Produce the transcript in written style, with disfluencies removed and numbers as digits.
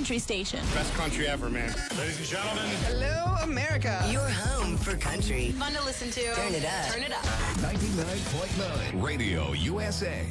country station. Best country ever, man. Ladies and gentlemen. Hello, America. Your home for country. Fun to listen to. Turn it up. Turn it up. 99.9 Radio USA.